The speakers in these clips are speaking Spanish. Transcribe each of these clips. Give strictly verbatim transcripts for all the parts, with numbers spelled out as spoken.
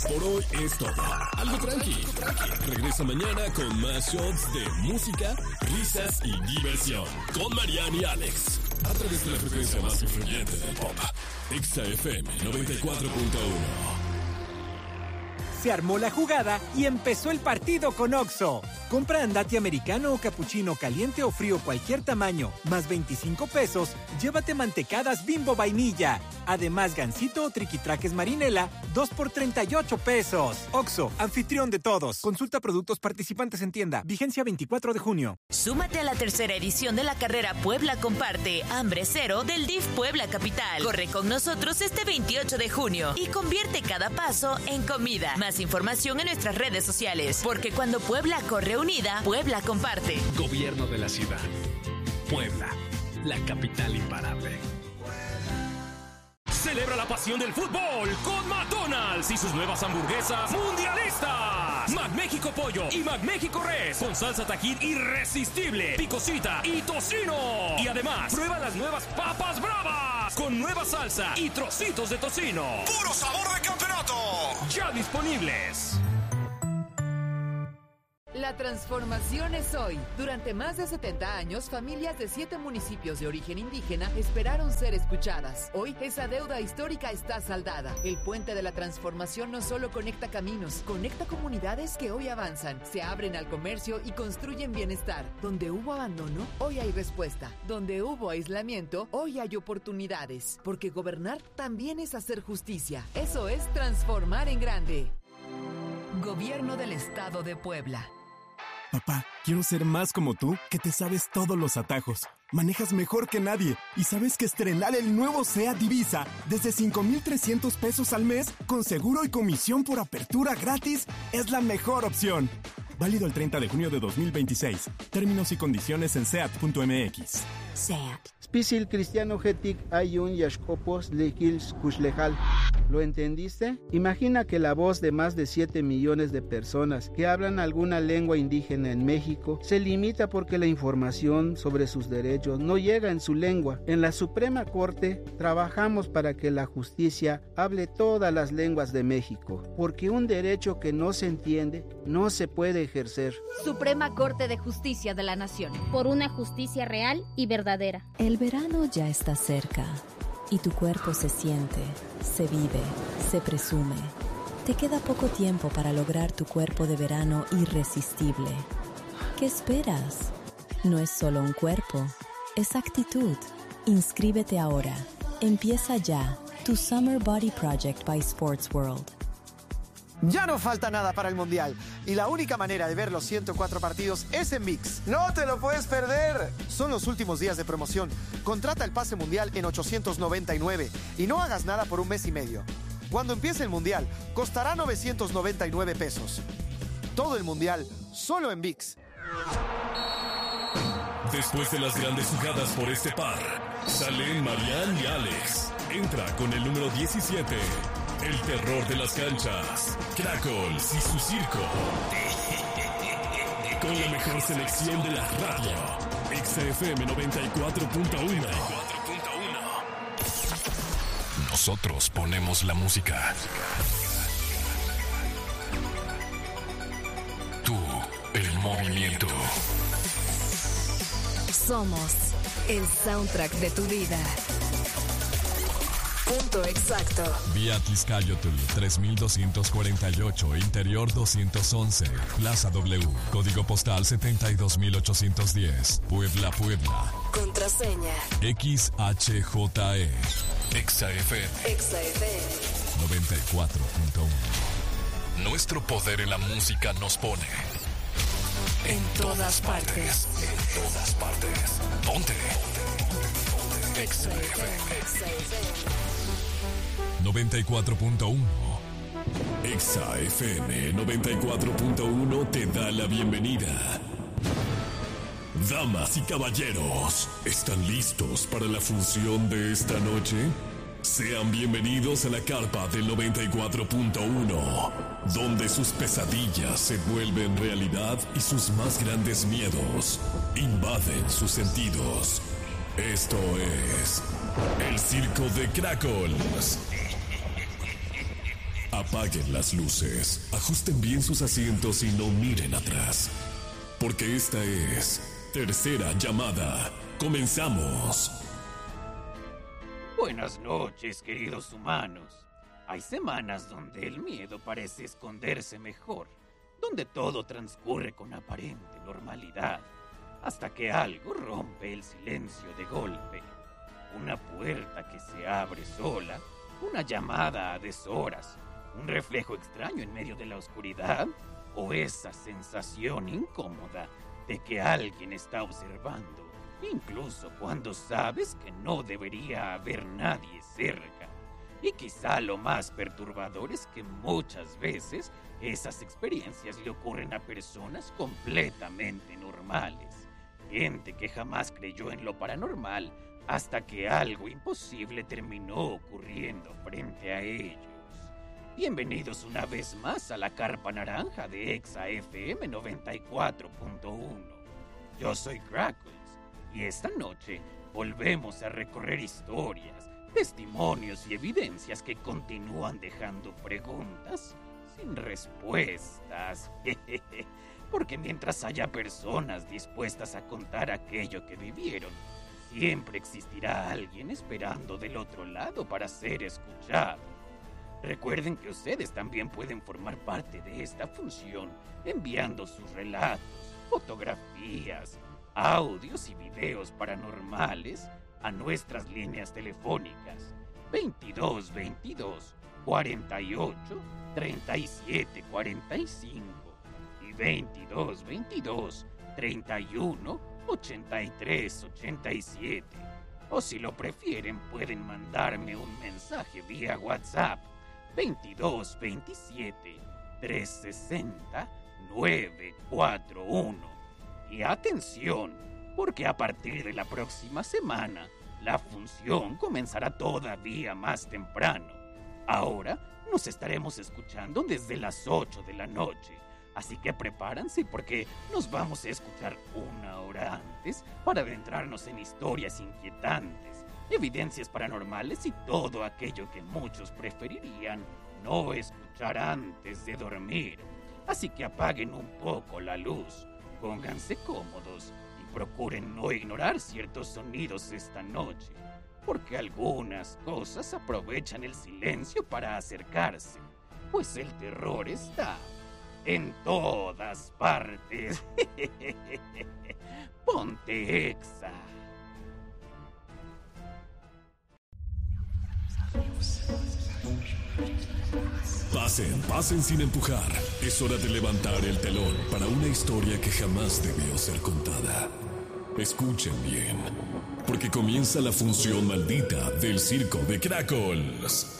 Por hoy es todo. Algo tranqui. Regresa mañana con más shots de música, risas y diversión. Con Marian y Alex. A través de la frecuencia más influyente del pop. Exa F M noventa y cuatro punto uno. Se armó la jugada y empezó el partido con Oxxo. Compra andati americano o capuchino caliente o frío cualquier tamaño, más veinticinco pesos, llévate mantecadas Bimbo vainilla. Además, gansito o triquitraques marinela, dos por treinta y ocho pesos. Oxxo, anfitrión de todos. Consulta productos participantes en tienda. Vigencia veinticuatro de junio. Súmate a la tercera edición de la carrera Puebla Comparte, Hambre Cero del D I F Puebla Capital. Corre con nosotros este veintiocho de junio y convierte cada paso en comida. Más información en nuestras redes sociales, porque cuando Puebla corre unida, Puebla comparte. Gobierno de la ciudad. Puebla, la capital imparable. Celebra la pasión del fútbol con McDonald's y sus nuevas hamburguesas mundialistas. McMéxico Pollo y McMéxico Res con salsa Tajín irresistible, picosita y tocino. Y además, prueba las nuevas papas bravas con nueva salsa y trocitos de tocino. ¡Puro sabor de campeonato! Ya disponibles. La transformación es hoy. Durante más de setenta años, familias de siete municipios de origen indígena esperaron ser escuchadas. Hoy, esa deuda histórica está saldada. El Puente de la Transformación no solo conecta caminos, conecta comunidades que hoy avanzan, se abren al comercio y construyen bienestar. Donde hubo abandono, hoy hay respuesta. Donde hubo aislamiento, hoy hay oportunidades. Porque gobernar también es hacer justicia. Eso es transformar en grande. Gobierno del Estado de Puebla. Papá, quiero ser más como tú, que te sabes todos los atajos. Manejas mejor que nadie y sabes que estrenar el nuevo SEAT Divisa desde cinco mil trescientos pesos al mes con seguro y comisión por apertura gratis es la mejor opción. Válido el treinta de junio de dos mil veintiséis. Términos y condiciones en seat punto m x. SEAT. Spisil Cristiano Getic Ayun Yashkopos Lehils Kushlehal. ¿Lo entendiste? Imagina que la voz de más de siete millones de personas que hablan alguna lengua indígena en México se limita porque la información sobre sus derechos no llega en su lengua. En la Suprema Corte trabajamos para que la justicia hable todas las lenguas de México, porque un derecho que no se entiende no se puede ejercer. Suprema Corte de Justicia de la Nación. Por una justicia real y verdadera. El verano ya está cerca y tu cuerpo se siente, se vive, se presume. Te queda poco tiempo para lograr tu cuerpo de verano irresistible. ¿Qué esperas? No es solo un cuerpo, es actitud. Inscríbete ahora. Empieza ya tu Summer Body Project by Sports World. Ya no falta nada para el Mundial y la única manera de ver los ciento cuatro partidos es en ViX. ¡No te lo puedes perder! Son los últimos días de promoción. Contrata el pase mundial en ochocientos noventa y nueve y no hagas nada por un mes y medio. Cuando empiece el Mundial, costará novecientos noventa y nueve pesos. Todo el Mundial, solo en ViX. Después de las grandes jugadas por este par, salen Marian y Alex. Entra con el número diecisiete. El terror de las canchas, Crackles y su circo. Con la mejor selección de la radio, Exa F M noventa y cuatro punto uno. Nosotros ponemos la música. Tú, el movimiento. Somos el soundtrack de tu vida. Punto exacto. Vía Tizcayotl tres mil doscientos cuarenta y ocho, Interior doscientos once, Plaza W, Código Postal setenta y dos mil ochocientos diez, Puebla, Puebla. Contraseña X H J E. Exa F M. Exa F M noventa y cuatro punto uno. Nuestro poder en la música nos pone en, en todas partes. En todas partes. Ponte. Exa F M. noventa y cuatro punto uno. Exa F M noventa y cuatro punto uno te da la bienvenida. Damas y caballeros, ¿están listos para la función de esta noche? Sean bienvenidos a la carpa del noventa y cuatro punto uno, donde sus pesadillas se vuelven realidad y sus más grandes miedos invaden sus sentidos. Esto es el circo de Crackles. Apaguen las luces, ajusten bien sus asientos y no miren atrás. Porque esta es Tercera Llamada. ¡Comenzamos! Buenas noches, queridos humanos. Hay semanas donde el miedo parece esconderse mejor, donde todo transcurre con aparente normalidad, hasta que algo rompe el silencio de golpe. Una puerta que se abre sola, una llamada a deshoras, un reflejo extraño en medio de la oscuridad, o esa sensación incómoda de que alguien está observando, incluso cuando sabes que no debería haber nadie cerca. Y quizá lo más perturbador es que muchas veces esas experiencias le ocurren a personas completamente normales. Gente que jamás creyó en lo paranormal hasta que algo imposible terminó ocurriendo frente a ellos. Bienvenidos una vez más a la Carpa Naranja de Exa F M noventa y cuatro punto uno. Yo soy Crackles y esta noche volvemos a recorrer historias, testimonios y evidencias que continúan dejando preguntas sin respuestas. Porque mientras haya personas dispuestas a contar aquello que vivieron, siempre existirá alguien esperando del otro lado para ser escuchado. Recuerden que ustedes también pueden formar parte de esta función enviando sus relatos, fotografías, audios y videos paranormales a nuestras líneas telefónicas veintidós veintidós cuarenta y ocho treinta y siete cuarenta y cinco y veintidós veintidós treinta y uno ochenta y tres ochenta y siete. O si lo prefieren, pueden mandarme un mensaje vía WhatsApp veintidós veintisiete trescientos sesenta novecientos cuarenta y uno. Y atención, porque a partir de la próxima semana, la función comenzará todavía más temprano. Ahora nos estaremos escuchando desde las ocho de la noche, así que prepárense porque nos vamos a escuchar una hora antes para adentrarnos en historias inquietantes, evidencias paranormales y todo aquello que muchos preferirían no escuchar antes de dormir. Así que apaguen un poco la luz, pónganse cómodos y procuren no ignorar ciertos sonidos esta noche, porque algunas cosas aprovechan el silencio para acercarse, pues el terror está en todas partes. Ponte Exa. Pasen, pasen sin empujar. Es hora de levantar el telón para una historia que jamás debió ser contada. Escuchen bien, porque comienza la función maldita del circo de Crackles.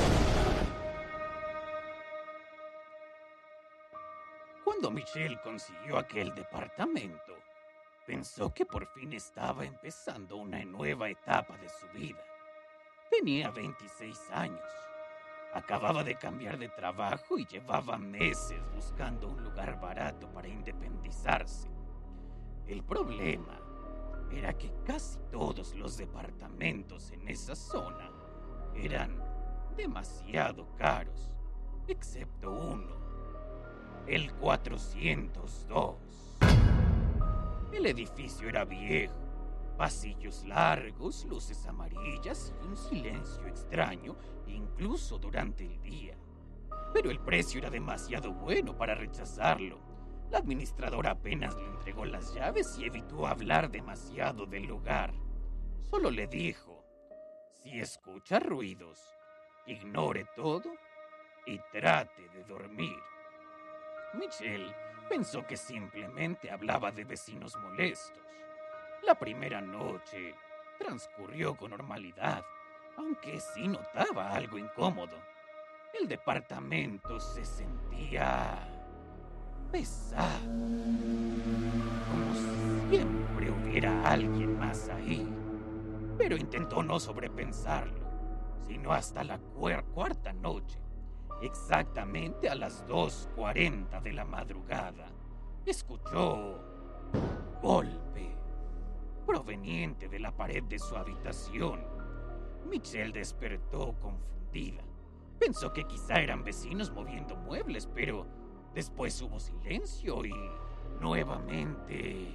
Cuando Michelle consiguió aquel departamento, pensó que por fin estaba empezando una nueva etapa de su vida. Tenía veintiséis años. Acababa de cambiar de trabajo y llevaba meses buscando un lugar barato para independizarse. El problema era que casi todos los departamentos en esa zona eran demasiado caros, excepto uno, el cuatrocientos dos. El edificio era viejo, pasillos largos, luces amarillas y un silencio extraño, incluso durante el día. Pero el precio era demasiado bueno para rechazarlo. La administradora apenas le entregó las llaves y evitó hablar demasiado del lugar. Solo le dijo: si escucha ruidos, ignore todo y trate de dormir. Michelle pensó que simplemente hablaba de vecinos molestos. La primera noche transcurrió con normalidad, aunque sí notaba algo incómodo. El departamento se sentía pesado, como si siempre hubiera alguien más ahí. Pero intentó no sobrepensarlo, sino hasta la cuer- cuarta noche, exactamente a las dos cuarenta de la madrugada, escuchó golpe proveniente de la pared de su habitación. Michelle despertó confundida. Pensó que quizá eran vecinos moviendo muebles, pero después hubo silencio y nuevamente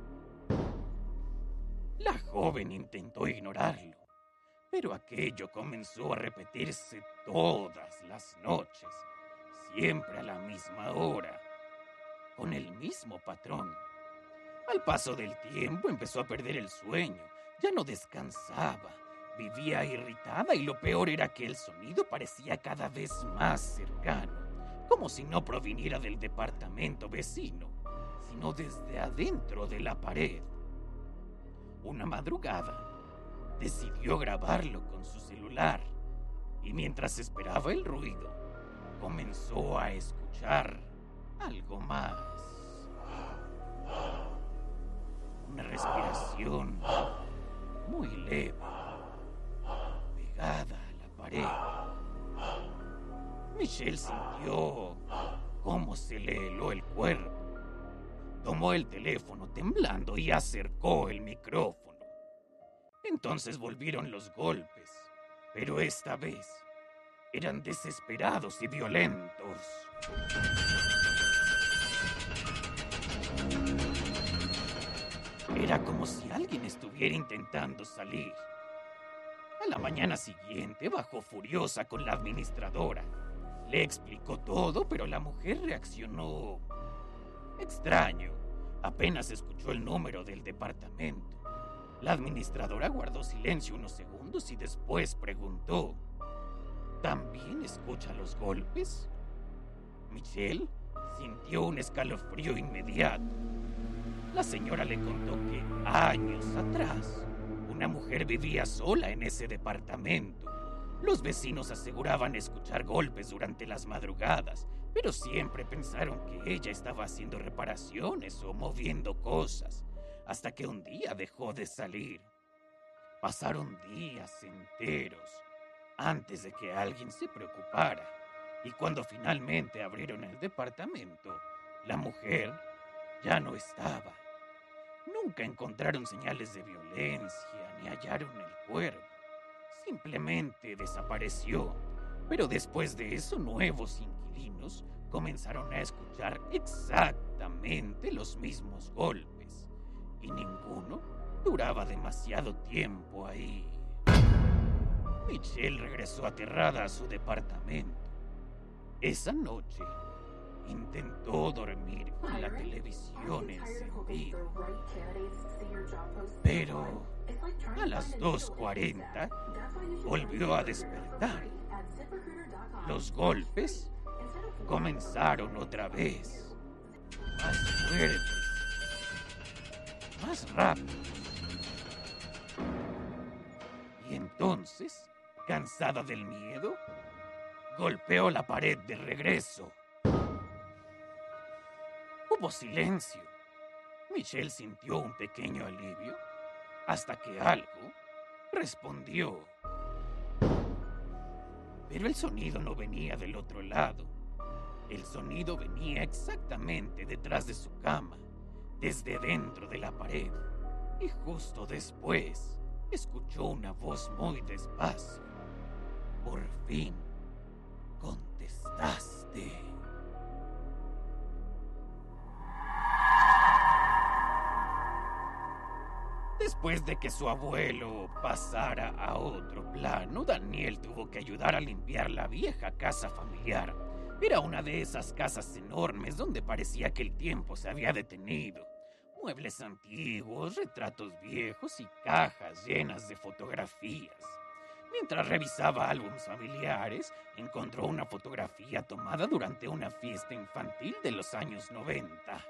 la joven intentó ignorarlo, pero aquello comenzó a repetirse todas las noches, siempre a la misma hora, con el mismo patrón. Al paso del tiempo empezó a perder el sueño, ya no descansaba, vivía irritada y lo peor era que el sonido parecía cada vez más cercano, como si no proviniera del departamento vecino, sino desde adentro de la pared. Una madrugada, decidió grabarlo con su celular y mientras esperaba el ruido, comenzó a escuchar algo más. Una respiración muy leve, pegada a la pared. Michelle sintió cómo se le heló el cuerpo. Tomó el teléfono temblando y acercó el micrófono. Entonces volvieron los golpes, pero esta vez eran desesperados y violentos. Era como si alguien estuviera intentando salir. A la mañana siguiente bajó furiosa con la administradora. Le explicó todo, pero la mujer reaccionó extraño. Apenas escuchó el número del departamento. La administradora guardó silencio unos segundos y después preguntó: ¿también escucha los golpes? Michelle sintió un escalofrío inmediato. La señora le contó que años atrás una mujer vivía sola en ese departamento. Los vecinos aseguraban escuchar golpes durante las madrugadas, pero siempre pensaron que ella estaba haciendo reparaciones o moviendo cosas, hasta que un día dejó de salir. Pasaron días enteros antes de que alguien se preocupara, y cuando finalmente abrieron el departamento, la mujer ya no estaba. Nunca encontraron señales de violencia ni hallaron el cuerpo. Simplemente desapareció. Pero después de eso, nuevos inquilinos comenzaron a escuchar exactamente los mismos golpes. Y ninguno duraba demasiado tiempo ahí. Michelle regresó aterrada a su departamento. Esa noche intentó dormir con la televisión encendida. Pero a las dos cuarenta volvió a despertar. Los golpes comenzaron otra vez. Más fuertes. Más rápidos. Y entonces, cansada del miedo, golpeó la pared de regreso. Hubo silencio. Michelle sintió un pequeño alivio hasta que algo respondió. Pero el sonido no venía del otro lado. El sonido venía exactamente detrás de su cama, desde dentro de la pared. Y justo después escuchó una voz muy despacio. Por fin contestaste. Después de que su abuelo pasara a otro plano, Daniel tuvo que ayudar a limpiar la vieja casa familiar. Era una de esas casas enormes donde parecía que el tiempo se había detenido. Muebles antiguos, retratos viejos y cajas llenas de fotografías. Mientras revisaba álbumes familiares, encontró una fotografía tomada durante una fiesta infantil de los años noventa.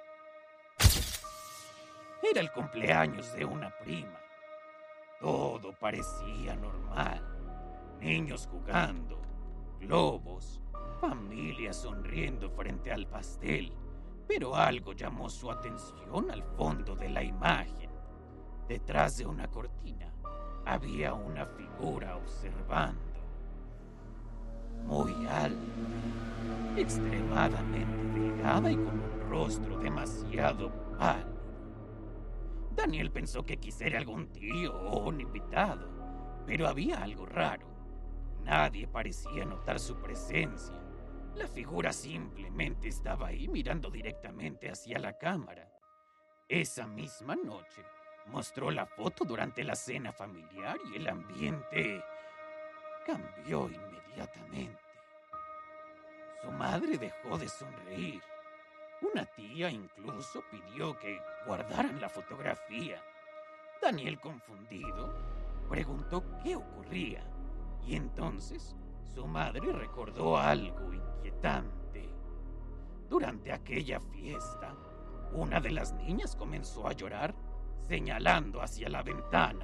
Era el cumpleaños de una prima. Todo parecía normal. Niños jugando, globos, familia sonriendo frente al pastel. Pero algo llamó su atención al fondo de la imagen. Detrás de una cortina había una figura observando. Muy alta, extremadamente delgada y con un rostro demasiado pálido. Daniel pensó que quizá era algún tío o un invitado, pero había algo raro. Nadie parecía notar su presencia. La figura simplemente estaba ahí mirando directamente hacia la cámara. Esa misma noche mostró la foto durante la cena familiar y el ambiente cambió inmediatamente. Su madre dejó de sonreír. Una tía incluso pidió que guardaran la fotografía. Daniel, confundido, preguntó qué ocurría. Y entonces su madre recordó algo inquietante. Durante aquella fiesta, una de las niñas comenzó a llorar, señalando hacia la ventana.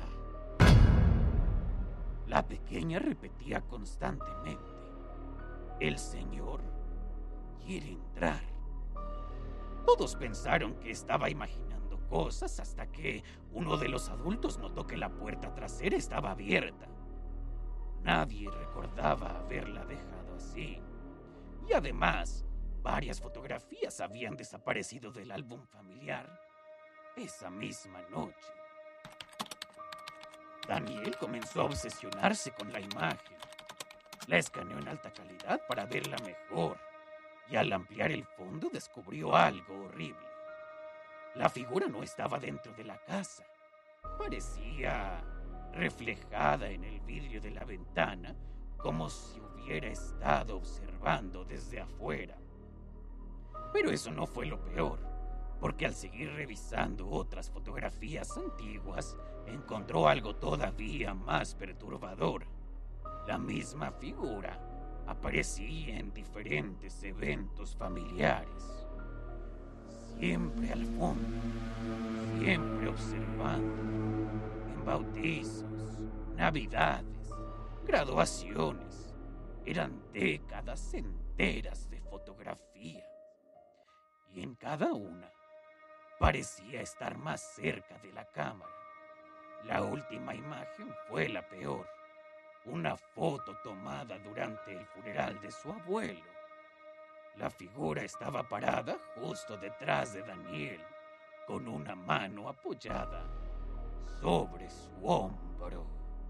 La pequeña repetía constantemente: "El señor quiere entrar". Todos pensaron que estaba imaginando cosas hasta que uno de los adultos notó que la puerta trasera estaba abierta. Nadie recordaba haberla dejado así. Y además, varias fotografías habían desaparecido del álbum familiar esa misma noche. Daniel comenzó a obsesionarse con la imagen. La escaneó en alta calidad para verla mejor. Y al ampliar el fondo descubrió algo horrible. La figura no estaba dentro de la casa. Parecía reflejada en el vidrio de la ventana, como si hubiera estado observando desde afuera. Pero eso no fue lo peor, porque al seguir revisando otras fotografías antiguas, encontró algo todavía más perturbador. La misma figura aparecía en diferentes eventos familiares. Siempre al fondo, siempre observando. En bautizos, navidades, graduaciones. Eran décadas enteras de fotografías. Y en cada una parecía estar más cerca de la cámara. La última imagen fue la peor. Una foto tomada durante el funeral de su abuelo. La figura estaba parada justo detrás de Daniel, con una mano apoyada sobre su hombro.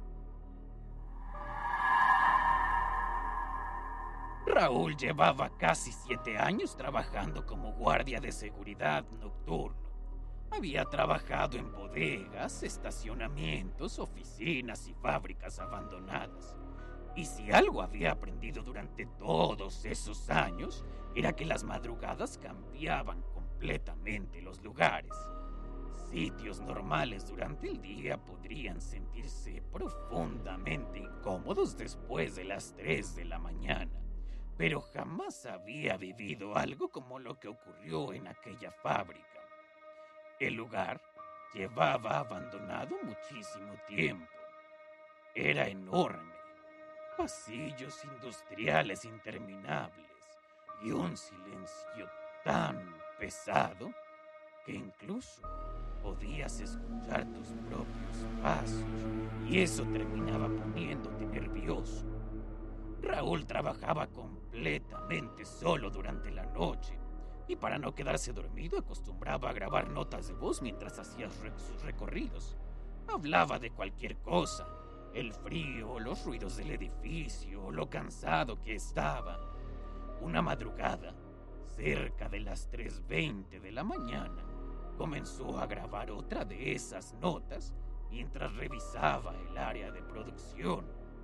Raúl llevaba casi siete años trabajando como guardia de seguridad nocturno. Había trabajado en bodegas, estacionamientos, oficinas y fábricas abandonadas. Y si algo había aprendido durante todos esos años, era que las madrugadas cambiaban completamente los lugares. Sitios normales durante el día podrían sentirse profundamente incómodos después de las tres de la mañana, pero jamás había vivido algo como lo que ocurrió en aquella fábrica. El lugar llevaba abandonado muchísimo tiempo. Era enorme. Pasillos industriales interminables y un silencio tan pesado que incluso podías escuchar tus propios pasos y eso terminaba poniéndote nervioso. Raúl trabajaba completamente solo durante la noche y para no quedarse dormido acostumbraba a grabar notas de voz mientras hacía sus recorridos. Hablaba de cualquier cosa. El frío, los ruidos del edificio, lo cansado que estaba. Una madrugada, cerca de las tres veinte de la mañana, comenzó a grabar otra de esas notas mientras revisaba el área de producción.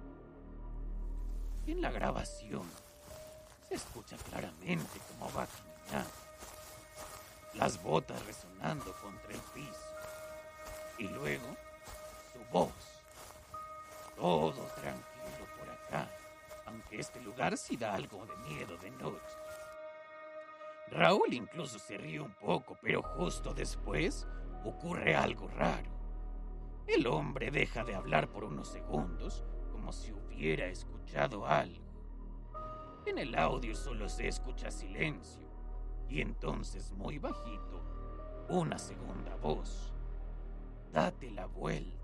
En la grabación se escucha claramente cómo va caminando, las botas resonando contra el piso y luego su voz. Todo tranquilo por acá, aunque este lugar sí da algo de miedo de noche. Raúl incluso se ríe un poco, pero justo después ocurre algo raro. El hombre deja de hablar por unos segundos, como si hubiera escuchado algo. En el audio solo se escucha silencio, y entonces muy bajito, una segunda voz. Date la vuelta.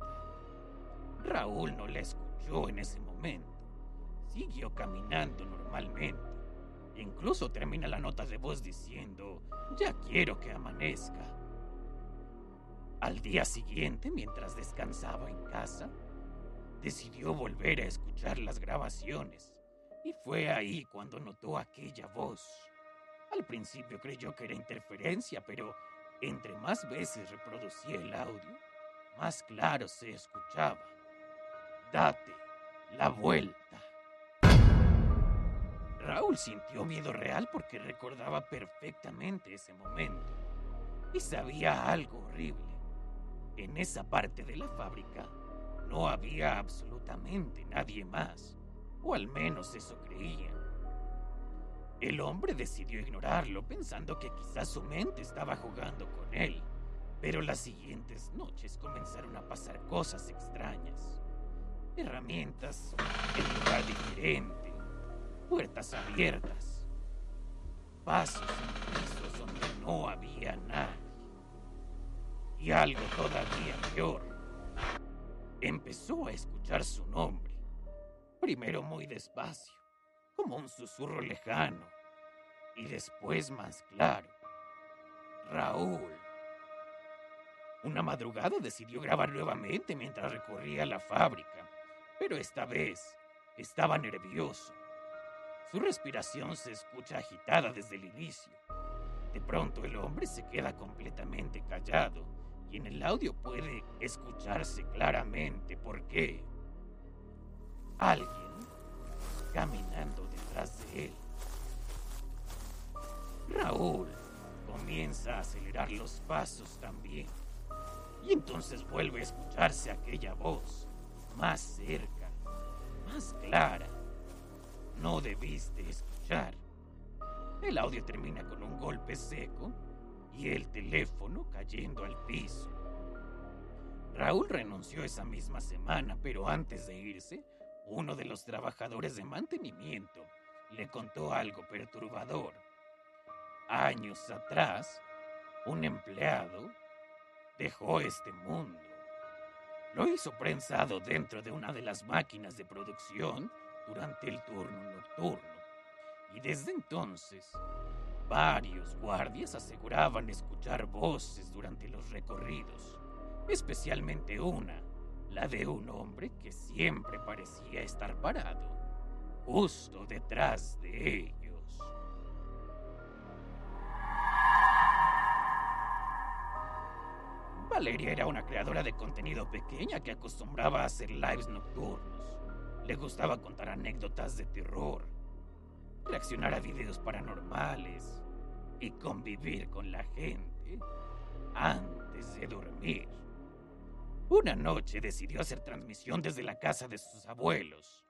Raúl no la escuchó en ese momento. Siguió caminando normalmente. Incluso termina la nota de voz diciendo: ya quiero que amanezca. Al día siguiente, mientras descansaba en casa, decidió volver a escuchar las grabaciones y fue ahí cuando notó aquella voz. Al principio creyó que era interferencia, pero entre más veces reproducía el audio, más claro se escuchaba. Date la vuelta. Raúl sintió miedo real porque recordaba perfectamente ese momento y sabía algo horrible. En esa parte de la fábrica no había absolutamente nadie más, o al menos eso creía. El hombre decidió ignorarlo, pensando que quizás su mente estaba jugando con él, pero las siguientes noches comenzaron a pasar cosas extrañas. Herramientas en lugar diferente, puertas abiertas, pasos en pisos donde no había nadie. Y algo todavía peor, empezó a escuchar su nombre, primero muy despacio, como un susurro lejano, y después más claro. Raúl. Una madrugada decidió grabar nuevamente mientras recorría la fábrica, pero esta vez estaba nervioso. Su respiración se escucha agitada desde el inicio. De pronto el hombre se queda completamente callado y en el audio puede escucharse claramente por qué. Alguien caminando detrás de él. Raúl comienza a acelerar los pasos también. Y entonces vuelve a escucharse aquella voz, más cerca, más clara. No debiste escuchar. El audio termina con un golpe seco y el teléfono cayendo al piso. Raúl renunció esa misma semana, pero antes de irse, uno de los trabajadores de mantenimiento le contó algo perturbador. Años atrás, un empleado dejó este mundo. Lo hizo prensado dentro de una de las máquinas de producción durante el turno nocturno. Y desde entonces, varios guardias aseguraban escuchar voces durante los recorridos, especialmente una, la de un hombre que siempre parecía estar parado, justo detrás de ellos. Valeria era una creadora de contenido pequeña que acostumbraba a hacer lives nocturnos. Le gustaba contar anécdotas de terror, reaccionar a videos paranormales y convivir con la gente antes de dormir. Una noche decidió hacer transmisión desde la casa de sus abuelos.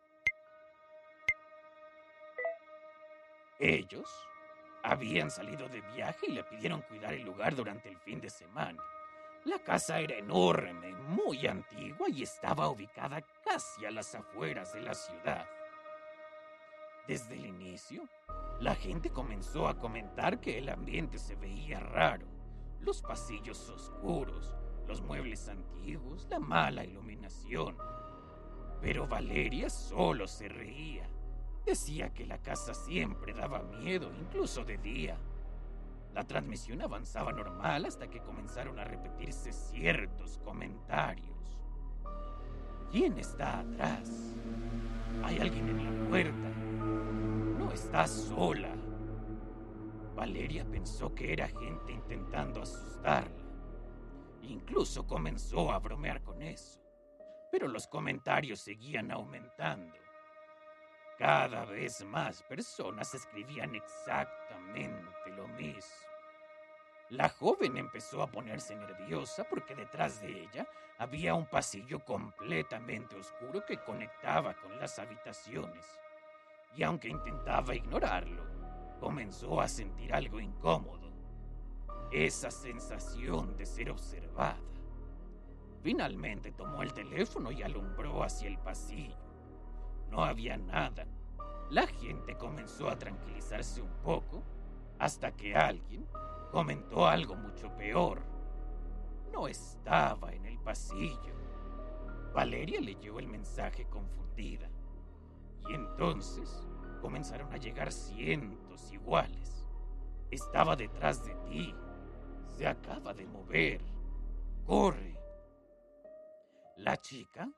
Ellos habían salido de viaje y le pidieron cuidar el lugar durante el fin de semana. La casa era enorme, muy antigua y estaba ubicada casi a las afueras de la ciudad. Desde el inicio, la gente comenzó a comentar que el ambiente se veía raro, los pasillos oscuros, los muebles antiguos, la mala iluminación. Pero Valeria solo se reía. Decía que la casa siempre daba miedo, incluso de día. La transmisión avanzaba normal hasta que comenzaron a repetirse ciertos comentarios. ¿Quién está atrás? ¿Hay alguien en la puerta? No estás sola. Valeria pensó que era gente intentando asustarla. Incluso comenzó a bromear con eso. Pero los comentarios seguían aumentando. Cada vez más personas escribían exactamente lo mismo. La joven empezó a ponerse nerviosa porque detrás de ella había un pasillo completamente oscuro que conectaba con las habitaciones. Y aunque intentaba ignorarlo, comenzó a sentir algo incómodo. Esa sensación de ser observada. Finalmente tomó el teléfono y alumbró hacia el pasillo. No había nada. La gente comenzó a tranquilizarse un poco hasta que alguien comentó algo mucho peor. No estaba en el pasillo. Valeria leyó el mensaje confundida. Y entonces comenzaron a llegar cientos iguales. Estaba detrás de ti. Se acaba de mover. Corre. La chica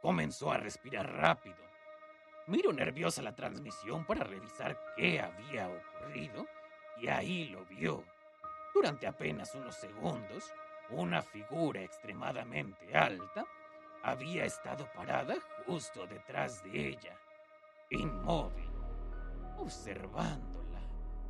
comenzó a respirar rápido. Miró nerviosa la transmisión para revisar qué había ocurrido y ahí lo vio. Durante apenas unos segundos, una figura extremadamente alta había estado parada justo detrás de ella, inmóvil, observándola.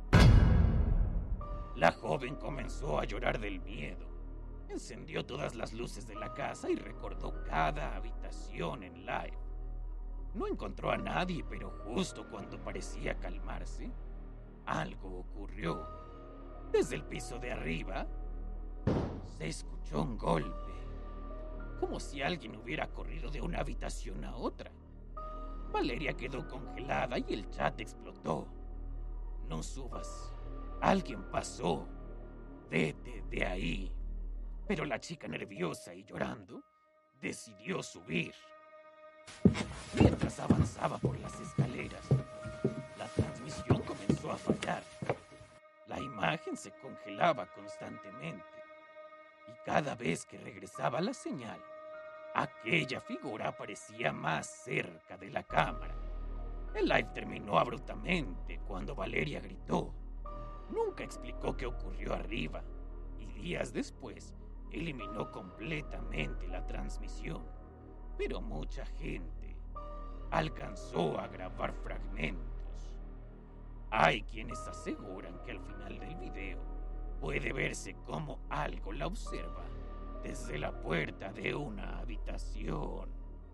La joven comenzó a llorar del miedo. Encendió todas las luces de la casa y recordó cada habitación en live. No encontró a nadie, pero justo cuando parecía calmarse, algo ocurrió. Desde el piso de arriba, se escuchó un golpe, como si alguien hubiera corrido de una habitación a otra. Valeria quedó congelada y el chat explotó. No subas. Alguien pasó. Vete de ahí. Pero la chica, nerviosa y llorando, decidió subir. Mientras avanzaba por las escaleras, la transmisión comenzó a fallar. La imagen se congelaba constantemente y cada vez que regresaba la señal, aquella figura aparecía más cerca de la cámara. El live terminó abruptamente cuando Valeria gritó. Nunca explicó qué ocurrió arriba y días después eliminó completamente la transmisión. Pero mucha gente alcanzó a grabar fragmentos. Hay quienes aseguran que al final del video puede verse como algo la observa desde la puerta de una habitación.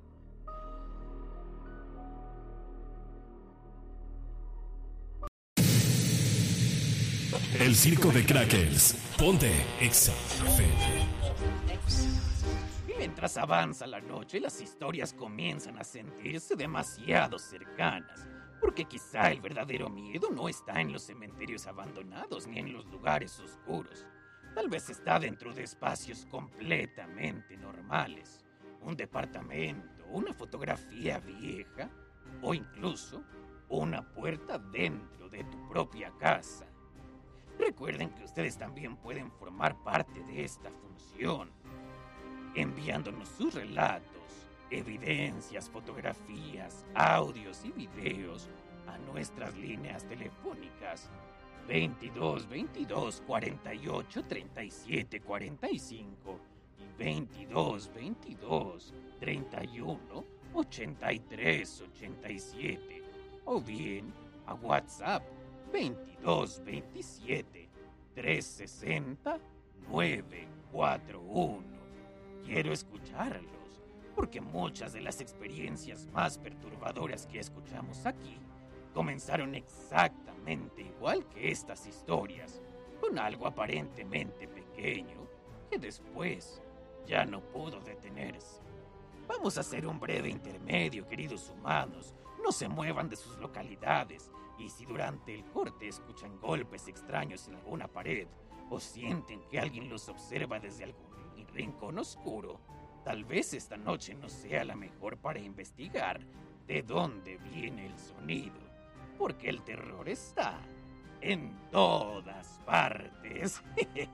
El circo de Crackers. Ponte Exa F M. Mientras avanza la noche, las historias comienzan a sentirse demasiado cercanas, porque quizá el verdadero miedo no está en los cementerios abandonados ni en los lugares oscuros. Tal vez está dentro de espacios completamente normales. Un departamento, una fotografía vieja o incluso una puerta dentro de tu propia casa. Recuerden que ustedes también pueden formar parte de esta función, enviándonos sus relatos, evidencias, fotografías, audios y videos a nuestras líneas telefónicas veintidós, veintidós, cuarenta y ocho, treinta y siete, cuarenta y cinco y veintidós, veintidós, treinta y uno, ochenta y tres, ochenta y siete, o bien a WhatsApp veintidós, veintisiete, trescientos sesenta, novecientos cuarenta y uno. Quiero escucharlos, porque muchas de las experiencias más perturbadoras que escuchamos aquí comenzaron exactamente igual que estas historias, con algo aparentemente pequeño que después ya no pudo detenerse. Vamos a hacer un breve intermedio, queridos humanos. No se muevan de sus localidades, y si durante el corte escuchan golpes extraños en alguna pared o sienten que alguien los observa desde algún rincón oscuro, tal vez esta noche no sea la mejor para investigar de dónde viene el sonido, porque el terror está en todas partes.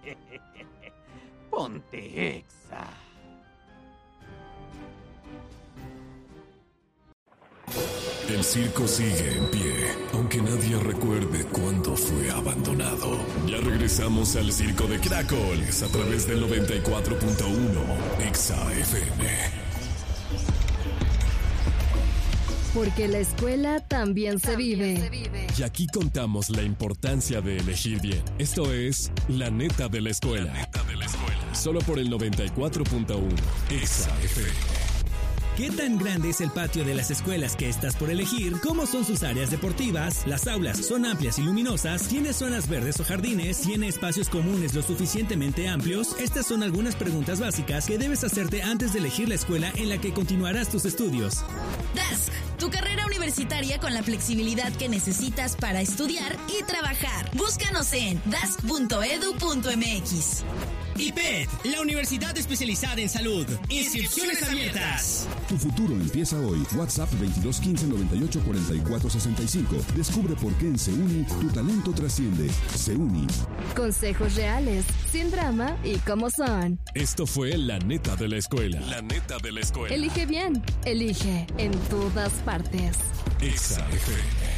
Ponte Exa. El circo sigue en pie, aunque nadie recuerde cuándo fue abandonado. Ya regresamos al circo de Crackles a través del noventa y cuatro punto uno Exa F M. Porque la escuela también se vive. Y aquí contamos la importancia de elegir bien. Esto es La Neta de la Escuela. La Neta de la Escuela. Solo por el noventa y cuatro punto uno Exa F M. ¿Qué tan grande es el patio de las escuelas que estás por elegir? ¿Cómo son sus áreas deportivas? ¿Las aulas son amplias y luminosas? ¿Tiene zonas verdes o jardines? ¿Tiene espacios comunes lo suficientemente amplios? Estas son algunas preguntas básicas que debes hacerte antes de elegir la escuela en la que continuarás tus estudios. Desk. Tu carrera universitaria con la flexibilidad que necesitas para estudiar y trabajar. Búscanos en d a s c punto e d u punto m x. I P E D, la universidad especializada en salud. Inscripciones abiertas. Tu futuro empieza hoy. WhatsApp veintidós quince noventa y ocho cuarenta y cuatro sesenta y cinco. Descubre por qué en Seuni tu talento trasciende. Seuni. Consejos reales, sin drama y como son. Esto fue La Neta de la Escuela. La Neta de la Escuela. Elige bien, elige en todas partes. Exa F M.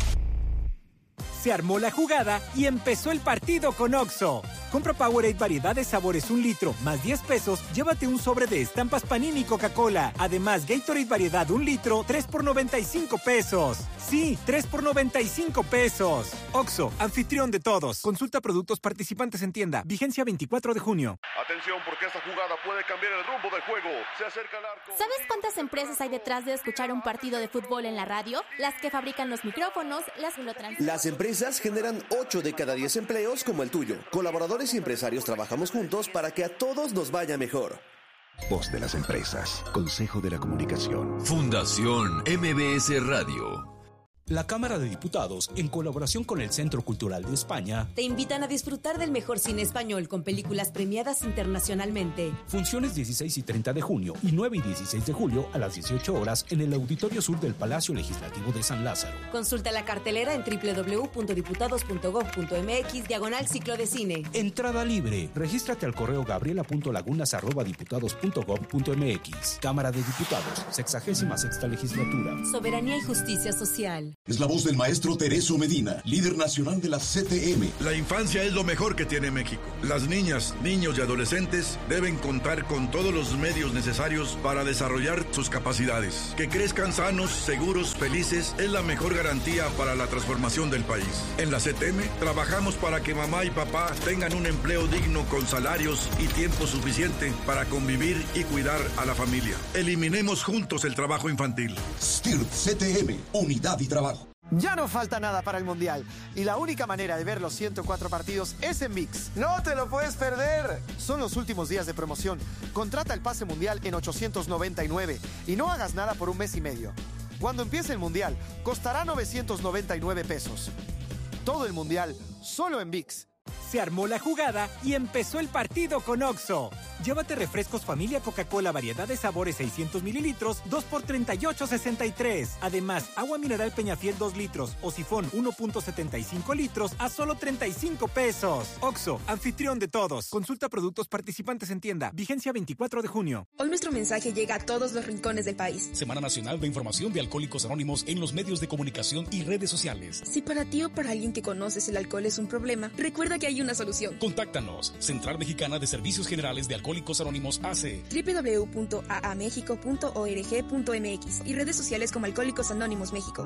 Se armó la jugada y empezó el partido con Oxxo. Compra Powerade variedad de sabores un litro, más diez pesos, llévate un sobre de estampas Panini Coca-Cola. Además, Gatorade variedad un litro, tres por noventa y cinco pesos. Sí, tres por noventa y cinco pesos. Oxxo, anfitrión de todos. Consulta productos participantes en tienda. Vigencia veinticuatro de junio. Atención, porque esta jugada puede cambiar el rumbo del juego. Se acerca el arco. ¿Sabes cuántas empresas hay detrás de escuchar un partido de fútbol en la radio? Las que fabrican los micrófonos, las que lo transmiten. Las empresas generan ocho de cada diez empleos como el tuyo. Colaboradores y empresarios trabajamos juntos para que a todos nos vaya mejor. Voz de las empresas. Consejo de la Comunicación. Fundación M B S Radio. La Cámara de Diputados, en colaboración con el Centro Cultural de España, te invitan a disfrutar del mejor cine español con películas premiadas internacionalmente. Funciones dieciséis y treinta de junio y nueve y dieciséis de julio a las dieciocho horas en el Auditorio Sur del Palacio Legislativo de San Lázaro. Consulta la cartelera en doble u doble u doble u punto diputados punto gob punto m x diagonal ciclo de cine. Entrada libre. Regístrate al correo gabriela punto lagunas arroba diputados punto gob punto m x. Cámara de Diputados, sexagésima sexta legislatura. Soberanía y justicia social. Es la voz del maestro Teresio Medina, líder nacional de la C T M. La infancia es lo mejor que tiene México. Las niñas, niños y adolescentes deben contar con todos los medios necesarios para desarrollar sus capacidades. Que crezcan sanos, seguros, felices es la mejor garantía para la transformación del país. En la C T M trabajamos para que mamá y papá tengan un empleo digno con salarios y tiempo suficiente para convivir y cuidar a la familia. Eliminemos juntos el trabajo infantil. S T I R P C T M, unidad y trabajo. Ya no falta nada para el Mundial y la única manera de ver los ciento cuatro partidos es en ViX. ¡No te lo puedes perder! Son los últimos días de promoción. Contrata el pase Mundial en ochocientos noventa y nueve y no hagas nada por un mes y medio. Cuando empiece el Mundial, costará novecientos noventa y nueve pesos. Todo el Mundial, solo en ViX. Se armó la jugada y empezó el partido con Oxxo. Llévate refrescos familia Coca-Cola variedad de sabores seiscientos mililitros, dos por treinta y ocho sesenta y tres. Además, agua mineral Peñafiel dos litros o sifón uno punto setenta y cinco litros a solo treinta y cinco pesos. Oxxo, anfitrión de todos. Consulta productos participantes en tienda. Vigencia veinticuatro de junio. Hoy nuestro mensaje llega a todos los rincones del país. Semana Nacional de Información de Alcohólicos Anónimos en los medios de comunicación y redes sociales. Si para ti o para alguien que conoces el alcohol es un problema, recuerda que hay una solución. Contáctanos. Central Mexicana de Servicios Generales de Alcohólicos Anónimos A C. doble u doble u doble u punto a a mexico punto org punto m x y redes sociales como Alcohólicos Anónimos México.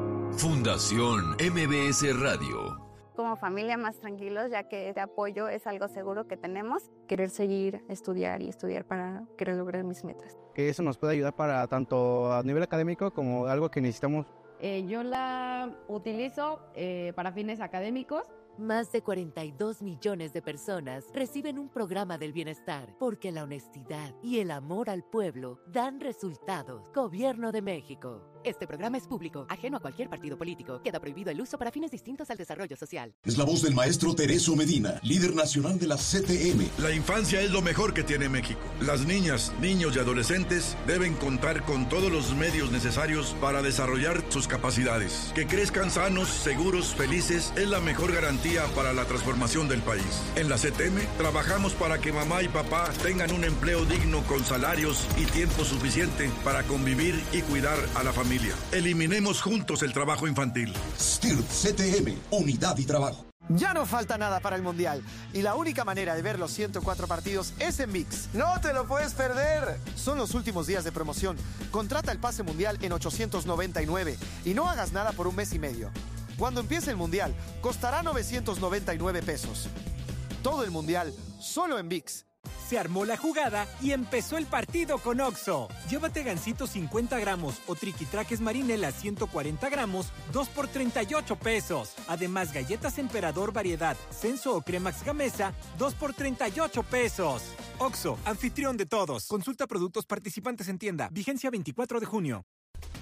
Fundación M B S Radio. Como familia más tranquilos, ya que este apoyo es algo seguro que tenemos. Querer seguir, estudiar y estudiar para querer lograr mis metas. Que eso nos puede ayudar para tanto a nivel académico como algo que necesitamos. Eh, yo la utilizo eh, para fines académicos. Más de cuarenta y dos millones de personas reciben un programa del bienestar porque la honestidad y el amor al pueblo dan resultados. Gobierno de México. Este programa es público, ajeno a cualquier partido político. Queda prohibido el uso para fines distintos al desarrollo social. Es la voz del maestro Teresio Medina, líder nacional de la C T M. La infancia es lo mejor que tiene México. Las niñas, niños y adolescentes deben contar con todos los medios necesarios para desarrollar sus capacidades. Que crezcan sanos, seguros, felices es la mejor garantía para la transformación del país. En la C T M trabajamos para que mamá y papá tengan un empleo digno con salarios y tiempo suficiente para convivir y cuidar a la familia. Eliminemos juntos el trabajo infantil. S T I R P C T M, unidad y trabajo. Ya no falta nada para el Mundial y la única manera de ver los ciento cuatro partidos es en ViX. ¡No te lo puedes perder! Son los últimos días de promoción. Contrata el pase Mundial en ochocientos noventa y nueve y no hagas nada por un mes y medio. Cuando empiece el Mundial, costará novecientos noventa y nueve pesos. Todo el Mundial, solo en ViX. Se armó la jugada y empezó el partido con Oxxo. Llévate gansito cincuenta gramos o triquitraques marinela ciento cuarenta gramos, dos por treinta y ocho pesos. Además, galletas Emperador variedad, Senso o Cremax Gamesa, dos por treinta y ocho pesos. Oxxo, anfitrión de todos. Consulta productos participantes en tienda. Vigencia veinticuatro de junio.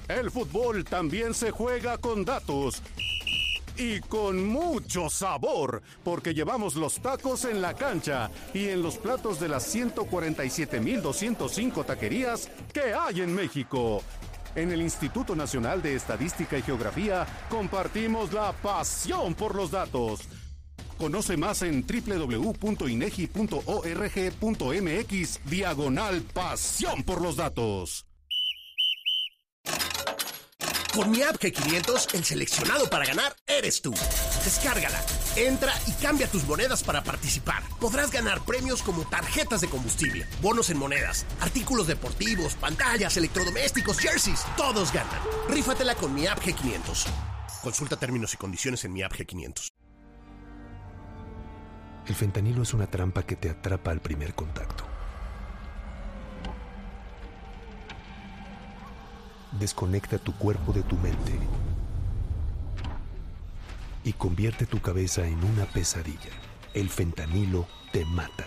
El fútbol también se juega con datos. Y con mucho sabor, porque llevamos los tacos en la cancha y en los platos de las ciento cuarenta y siete mil doscientos cinco taquerías que hay en México. En el Instituto Nacional de Estadística y Geografía compartimos la pasión por los datos. Conoce más en doble u doble u doble u punto inegi punto org punto mx diagonal pasión por los datos. Con mi app G quinientos, el seleccionado para ganar eres tú. Descárgala, entra y cambia tus monedas para participar. Podrás ganar premios como tarjetas de combustible, bonos en monedas, artículos deportivos, pantallas, electrodomésticos, jerseys. Todos ganan. Rífatela con mi app G quinientos. Consulta términos y condiciones en mi app G quinientos. El fentanilo es una trampa que te atrapa al primer contacto. Desconecta tu cuerpo de tu mente y convierte tu cabeza en una pesadilla. El fentanilo te mata.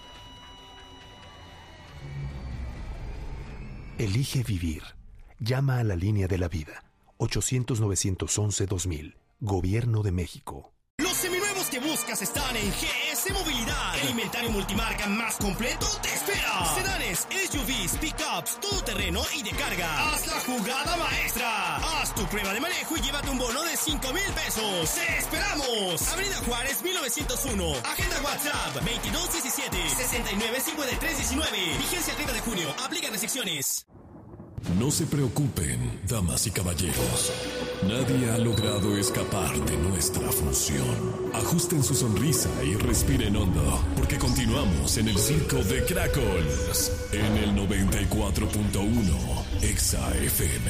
Elige vivir. Llama a la línea de la vida. ochocientos, novecientos once, dos mil. Gobierno de México. Los seminuevos que buscas están en G S Movilidad. El inventario multimarca más completo te espera. Sedanes, S U Vs, pickups, todoterreno y de carga. Haz la jugada maestra. Haz tu prueba de manejo y llévate un bono de cinco mil pesos. ¡Te esperamos! Avenida Juárez mil novecientos uno. Agenda WhatsApp veintidós diecisiete sesenta y nueve cincuenta y tres diecinueve. Vigencia el treinta de junio. Aplica restricciones. No se preocupen, damas y caballeros. Nadie ha logrado escapar de nuestra función. Ajusten su sonrisa y respiren hondo, porque continuamos en el circo de Cracols, en el noventa y cuatro punto uno Exa F M.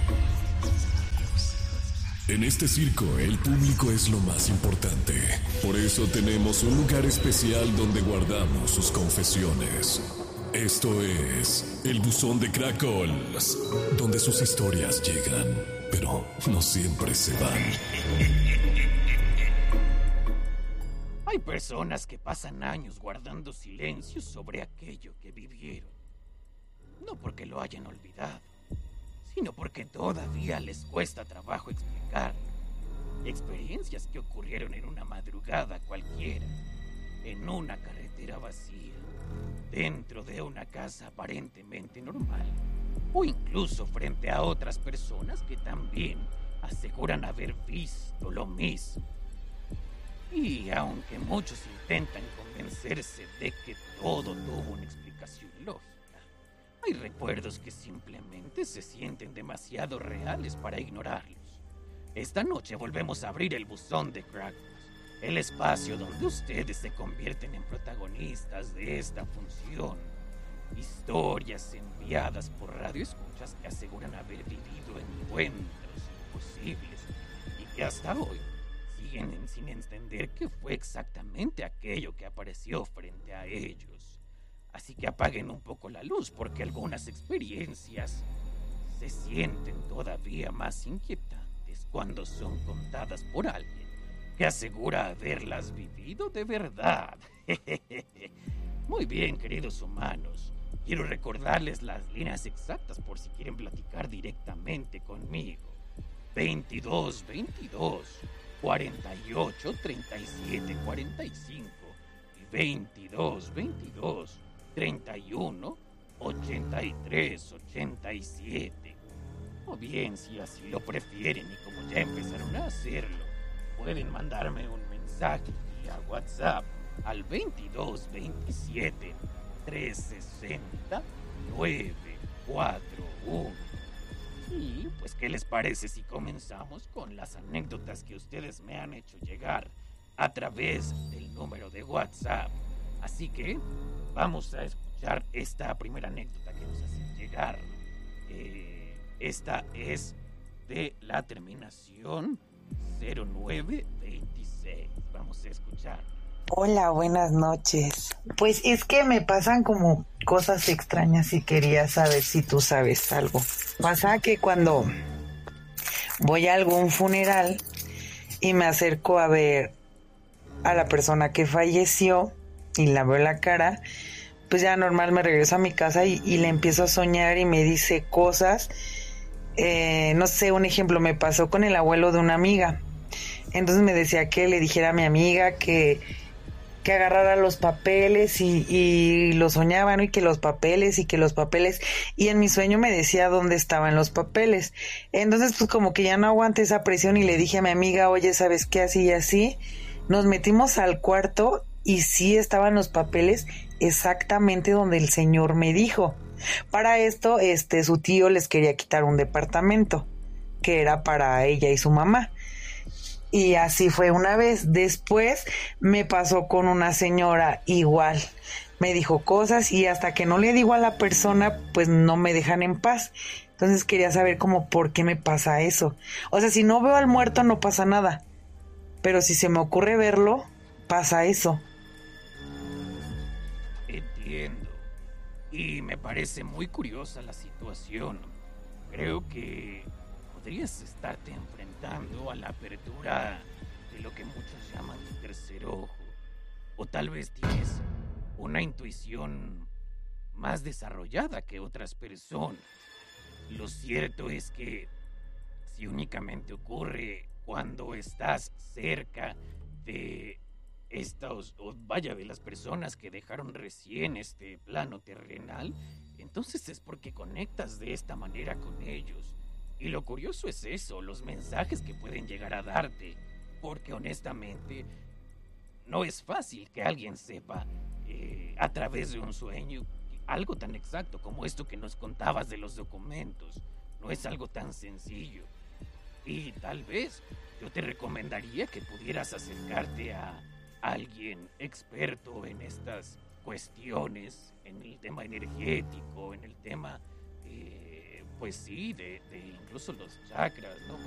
En este circo, el público es lo más importante. Por eso tenemos un lugar especial donde guardamos sus confesiones. Esto es el buzón de Cracols, donde sus historias llegan, pero no siempre se van. Hay personas que pasan años guardando silencio sobre aquello que vivieron. No porque lo hayan olvidado, sino porque todavía les cuesta trabajo explicar. Experiencias que ocurrieron en una madrugada cualquiera, en una carretera vacía, dentro de una casa aparentemente normal, o incluso frente a otras personas que también aseguran haber visto lo mismo. Y aunque muchos intentan convencerse de que todo tuvo una explicación lógica, hay recuerdos que simplemente se sienten demasiado reales para ignorarlos. Esta noche volvemos a abrir el buzón de Cracols, el espacio donde ustedes se convierten en protagonistas de esta función. Historias enviadas por radioescuchas que aseguran haber vivido encuentros imposibles y que hasta hoy siguen sin entender qué fue exactamente aquello que apareció frente a ellos. Así que apaguen un poco la luz, porque algunas experiencias se sienten todavía más inquietantes cuando son contadas por alguien que asegura haberlas vivido de verdad. Muy bien, queridos humanos. Quiero recordarles las líneas exactas por si quieren platicar directamente conmigo. veintidós veintidós, cuarenta y ocho, treinta y siete, cuarenta y cinco y veintidós veintidós, treinta y uno, ochenta y tres, ochenta y siete. O bien, si así lo prefieren y como ya empezaron a hacerlo, pueden mandarme un mensaje vía WhatsApp al veintidós veintisiete, trescientos sesenta, novecientos cuarenta y uno. Y pues, ¿qué les parece si comenzamos con las anécdotas que ustedes me han hecho llegar a través del número de WhatsApp? Así que vamos a escuchar esta primera anécdota que nos hacen llegar. Eh, esta es de la terminación cero nueve veintiséis. Vamos a escuchar. Hola, buenas noches. Pues es que me pasan como cosas extrañas y quería saber si tú sabes algo. Pasa que cuando voy a algún funeral y me acerco a ver a la persona que falleció y la veo la cara, pues ya normal me regreso a mi casa y, y le empiezo a soñar y me dice cosas eh, no sé, un ejemplo, me pasó con el abuelo de una amiga. Entonces me decía que le dijera a mi amiga que, que agarrara los papeles y, y lo soñaba, ¿no? Y que los papeles y que los papeles. Y en mi sueño me decía dónde estaban los papeles. Entonces, pues como que ya no aguanté esa presión y le dije a mi amiga, oye, ¿sabes qué? Así y así. Nos metimos al cuarto y sí estaban los papeles exactamente donde el señor me dijo. Para esto, este, su tío les quería quitar un departamento que era para ella y su mamá. Y así fue una vez. Después me pasó con una señora igual. Me dijo cosas y hasta que no le digo a la persona, pues no me dejan en paz. Entonces quería saber como por qué me pasa eso. O sea, si no veo al muerto no pasa nada. Pero si se me ocurre verlo, pasa eso. Entiendo. Y me parece muy curiosa la situación. Creo que podrías estarte enfrentando a la apertura de lo que muchos llaman tercer ojo. O tal vez tienes una intuición más desarrollada que otras personas. Lo cierto es que si únicamente ocurre cuando estás cerca de estos, o vaya, de las personas que dejaron recién este plano terrenal, entonces es porque conectas de esta manera con ellos. Y lo curioso es eso, los mensajes que pueden llegar a darte, porque honestamente no es fácil que alguien sepa eh, a través de un sueño algo tan exacto como esto que nos contabas de los documentos. No es algo tan sencillo. Y tal vez yo te recomendaría que pudieras acercarte a alguien experto en estas cuestiones, en el tema energético, en el tema, eh, pues sí, de, de incluso los chakras, ¿no?